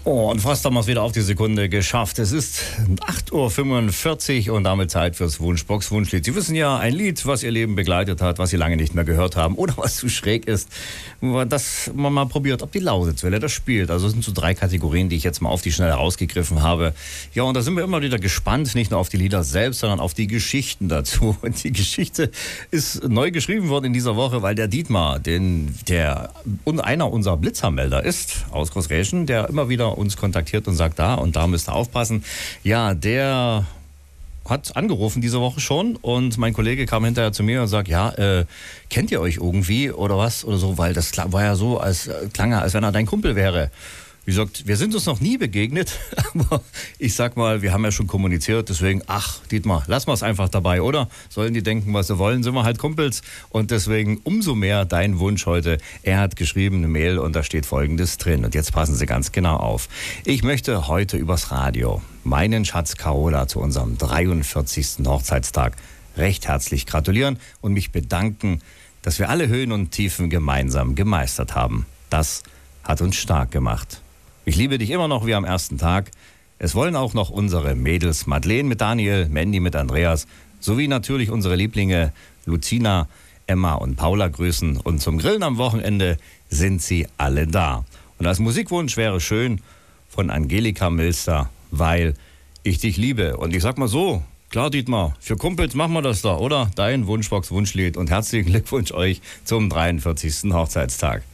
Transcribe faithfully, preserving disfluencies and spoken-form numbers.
Oh, und fast haben wir es wieder auf die Sekunde geschafft. Es ist acht Uhr fünfundvierzig und damit Zeit fürs Wunschbox-Wunschlied. Sie wissen ja, ein Lied, was Ihr Leben begleitet hat, was Sie lange nicht mehr gehört haben oder was zu schräg ist, dass man mal probiert, ob die Lausitzwelle das spielt. Also es sind so drei Kategorien, die ich jetzt mal auf die Schnelle rausgegriffen habe. Ja, und da sind wir immer wieder gespannt, nicht nur auf die Lieder selbst, sondern auf die Geschichten dazu. Und die Geschichte ist neu geschrieben worden in dieser Woche, weil der Dietmar, den, der einer unserer Blitzermelder ist, aus Großräschen, der immer wieder uns kontaktiert und sagt, da und da müsst ihr aufpassen. Ja, der hat angerufen diese Woche schon und mein Kollege kam hinterher zu mir und sagt, ja, äh, kennt ihr euch irgendwie oder was oder so, weil das war ja so, als klang er, als wenn er dein Kumpel wäre. Wie gesagt, wir sind uns noch nie begegnet, aber ich sag mal, wir haben ja schon kommuniziert, deswegen, ach, Dietmar, lassen wir es einfach dabei, oder? Sollen die denken, was sie wollen, sind wir halt Kumpels und deswegen umso mehr dein Wunsch heute. Er hat geschrieben eine Mail und da steht Folgendes drin und jetzt passen Sie ganz genau auf. Ich möchte heute übers Radio meinen Schatz Carola zu unserem dreiundvierzigsten Hochzeitstag recht herzlich gratulieren und mich bedanken, dass wir alle Höhen und Tiefen gemeinsam gemeistert haben. Das hat uns stark gemacht. Ich liebe dich immer noch wie am ersten Tag. Es wollen auch noch unsere Mädels Madeleine mit Daniel, Mandy mit Andreas sowie natürlich unsere Lieblinge Lucina, Emma und Paula grüßen. Und zum Grillen am Wochenende sind sie alle da. Und als Musikwunsch wäre schön von Angelika Milster, weil ich dich liebe. Und ich sag mal so, klar Dietmar, für Kumpels machen wir das da, oder? Dein Wunschbox-Wunschlied und herzlichen Glückwunsch euch zum dreiundvierzigsten Hochzeitstag.